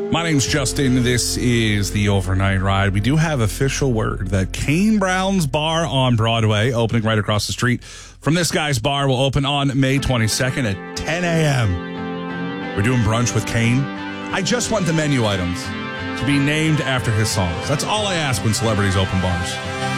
My name's Justin. This is the Overnight Ride. We do have official word that Kane Brown's Bar on Broadway, opening right across the street from this guy's bar, will open on May 22nd at 10 a.m. We're doing brunch with Kane. I just want the menu items to be named after his songs. That's all I ask when celebrities open bars.